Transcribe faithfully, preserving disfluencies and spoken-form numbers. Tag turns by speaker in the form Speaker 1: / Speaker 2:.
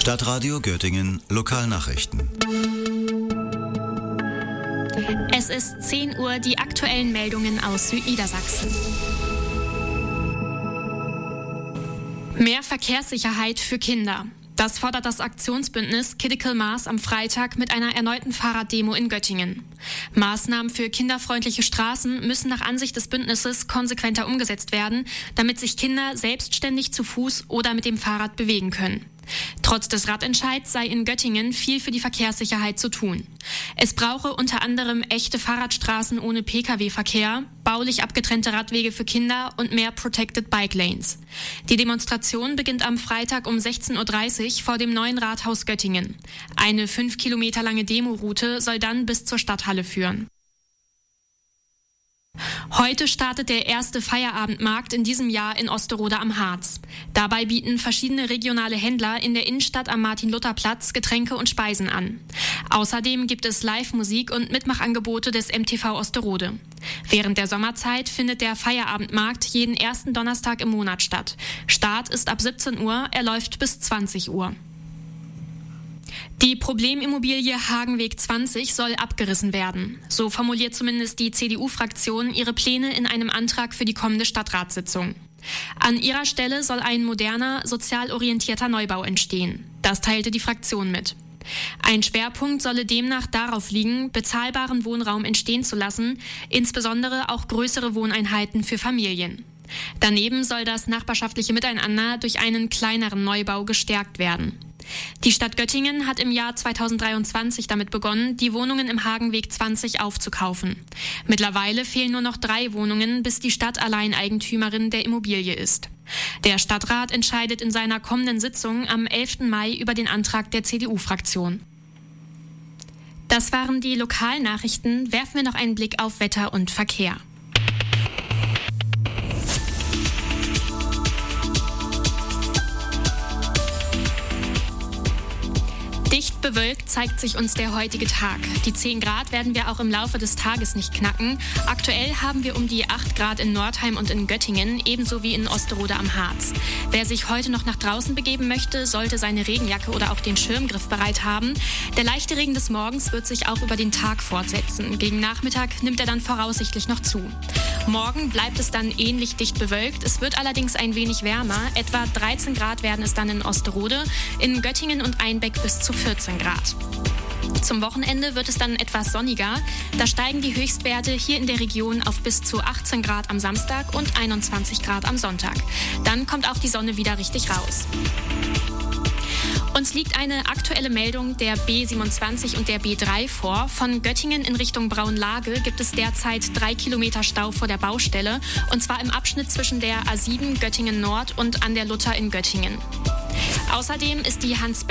Speaker 1: Stadtradio Göttingen Lokalnachrichten.
Speaker 2: Es ist zehn Uhr, die aktuellen Meldungen aus Südniedersachsen. Mehr Verkehrssicherheit für Kinder. Das fordert das Aktionsbündnis Critical Mass am Freitag mit einer erneuten Fahrraddemo in Göttingen. Maßnahmen für kinderfreundliche Straßen müssen nach Ansicht des Bündnisses konsequenter umgesetzt werden, damit sich Kinder selbstständig zu Fuß oder mit dem Fahrrad bewegen können. Trotz des Radentscheids sei in Göttingen viel für die Verkehrssicherheit zu tun. Es brauche unter anderem echte Fahrradstraßen ohne Pkw-Verkehr, baulich abgetrennte Radwege für Kinder und mehr Protected Bike Lanes. Die Demonstration beginnt am Freitag um sechzehn Uhr dreißig vor dem neuen Rathaus Göttingen. Eine fünf Kilometer lange Demoroute soll dann bis zur Stadthalle führen. Heute startet der erste Feierabendmarkt in diesem Jahr in Osterode am Harz. Dabei bieten verschiedene regionale Händler in der Innenstadt am Martin-Luther-Platz Getränke und Speisen an. Außerdem gibt es Live-Musik und Mitmachangebote des M T V Osterode. Während der Sommerzeit findet der Feierabendmarkt jeden ersten Donnerstag im Monat statt. Start ist ab siebzehn Uhr, er läuft bis zwanzig Uhr. Die Problemimmobilie Hagenweg zwanzig soll abgerissen werden. So formuliert zumindest die C D U-Fraktion ihre Pläne in einem Antrag für die kommende Stadtratssitzung. An ihrer Stelle soll ein moderner, sozial orientierter Neubau entstehen. Das teilte die Fraktion mit. Ein Schwerpunkt solle demnach darauf liegen, bezahlbaren Wohnraum entstehen zu lassen, insbesondere auch größere Wohneinheiten für Familien. Daneben soll das nachbarschaftliche Miteinander durch einen kleineren Neubau gestärkt werden. Die Stadt Göttingen hat im Jahr zweitausenddreiundzwanzig damit begonnen, die Wohnungen im Hagenweg zwanzig aufzukaufen. Mittlerweile fehlen nur noch drei Wohnungen, bis die Stadt Alleineigentümerin der Immobilie ist. Der Stadtrat entscheidet in seiner kommenden Sitzung am elften Mai über den Antrag der C D U-Fraktion. Das waren die Lokalnachrichten. Werfen wir noch einen Blick auf Wetter und Verkehr. Dicht bewölkt zeigt sich uns der heutige Tag. Die zehn Grad werden wir auch im Laufe des Tages nicht knacken. Aktuell haben wir um die acht Grad in Nordheim und in Göttingen, ebenso wie in Osterode am Harz. Wer sich heute noch nach draußen begeben möchte, sollte seine Regenjacke oder auch den Schirmgriff bereit haben. Der leichte Regen des Morgens wird sich auch über den Tag fortsetzen. Gegen Nachmittag nimmt er dann voraussichtlich noch zu. Morgen bleibt es dann ähnlich dicht bewölkt. Es wird allerdings ein wenig wärmer. Etwa dreizehn Grad werden es dann in Osterode, in Göttingen und Einbeck bis zu vierzehn Grad. Zum Wochenende wird es dann etwas sonniger. Da steigen die Höchstwerte hier in der Region auf bis zu achtzehn Grad am Samstag und einundzwanzig Grad am Sonntag. Dann kommt auch die Sonne wieder richtig raus. Uns liegt eine aktuelle Meldung der B siebenundzwanzig und der B drei vor. Von Göttingen in Richtung Braunlage gibt es derzeit drei Kilometer Stau vor der Baustelle, und zwar im Abschnitt zwischen der A sieben Göttingen Nord und an der Luther in Göttingen. Außerdem ist die Hans